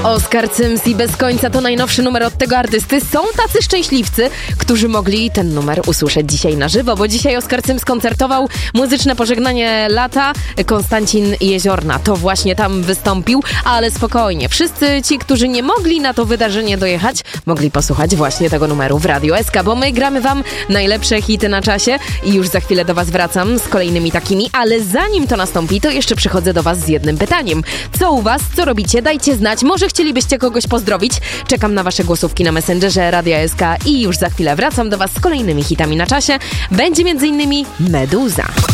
Oskar Cyms i Bez końca to najnowszy numer od tego artysty. Są tacy szczęśliwcy, którzy mogli ten numer usłyszeć dzisiaj na żywo, bo dzisiaj Oskar Cyms koncertował muzyczne pożegnanie lata. Konstancin Jeziorna to właśnie tam wystąpił, ale spokojnie. Wszyscy ci, którzy nie mogli na to wydarzenie dojechać, mogli posłuchać właśnie tego numeru w Radio SK, bo my gramy wam najlepsze hity na czasie i już za chwilę do was wracam z kolejnymi takimi, ale zanim to nastąpi, to jeszcze przychodzę do was z jednym pytaniem. Co u was? Co robicie? Dajcie znać. Może chcielibyście kogoś pozdrowić? Czekam na wasze głosówki na Messengerze Radia SK i już za chwilę wracam do was z kolejnymi hitami na czasie. Będzie m.in. Meduza.